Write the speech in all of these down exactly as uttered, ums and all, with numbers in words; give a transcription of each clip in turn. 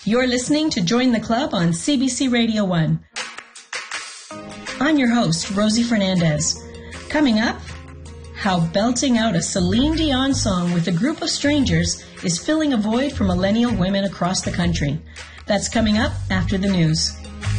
You're listening to Join the Club on C B C Radio one. I'm your host, Rosie Fernandez. Coming up, how belting out a Celine Dion song with a group of strangers is filling a void for millennial women across the country. That's coming up after the news.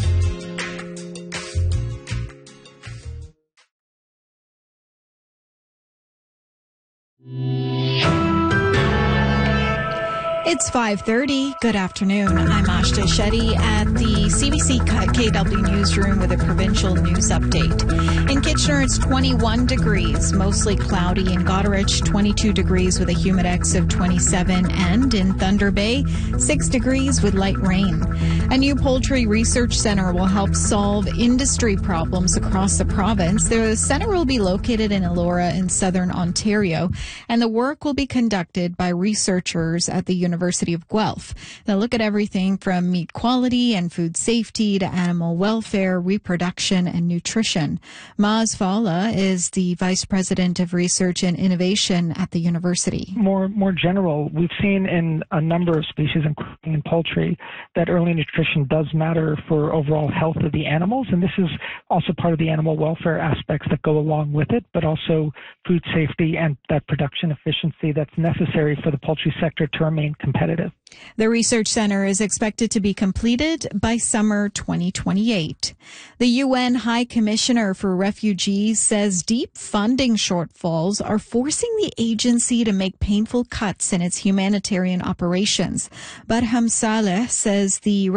It's five thirty. Good afternoon. I'm Ashta Shetty at the C B C K W Newsroom with a provincial news update. In Kitchener, it's twenty-one degrees, mostly cloudy. In Goderich, twenty-two degrees with a humidex of twenty-seven. And in Thunder Bay, six degrees with light rain. A new poultry research center will help solve industry problems across the province. The center will be located in Elora in southern Ontario, and the work will be conducted by researchers at the University University of Guelph. They'll look at everything from meat quality and food safety to animal welfare, reproduction, and nutrition. Maz Fala is the Vice President of Research and Innovation at the university. More more general, we've seen in a number of species, including in poultry, that early nutrition does matter for overall health of the animals, and this is also part of the animal welfare aspects that go along with it, but also food safety and that production efficiency that's necessary for the poultry sector to remain competitive. The research center is expected to be completed by summer twenty twenty-eight. The U N High Commissioner for Refugees says deep funding shortfalls are forcing the agency to make painful cuts in its humanitarian operations. But Barham Saleh says the